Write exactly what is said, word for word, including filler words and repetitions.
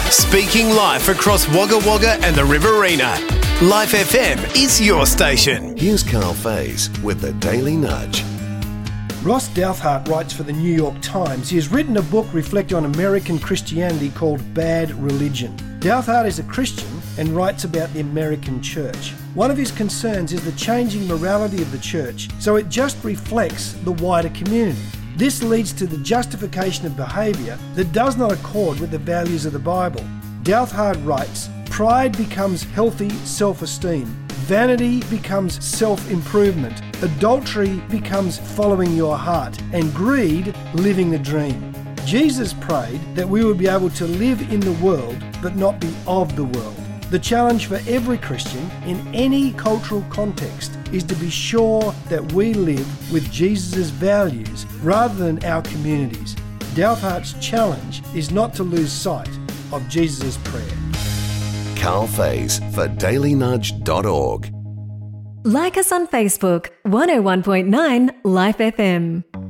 Speaking live across Wagga Wagga and the Riverina. Life F M is your station. Here's Carl Faze with the Daily Nudge. Ross Douthat writes for the New York Times. He has written a book reflecting on American Christianity called Bad Religion. Douthat is a Christian and writes about the American church. One of his concerns is the changing morality of the church, so it just reflects the wider community. This leads to the justification of behaviour that does not accord with the values of the Bible. Douthat writes, pride becomes healthy self-esteem. Vanity becomes self-improvement. Adultery becomes following your heart. And greed, living the dream. Jesus prayed that we would be able to live in the world but not be of the world. The challenge for every Christian in any cultural context is to be sure that we live with Jesus' values rather than our communities. Douthat's challenge is not to lose sight of Jesus' prayer. Carl Faze for daily nudge dot org. Like us on Facebook, one oh one point nine Life F M.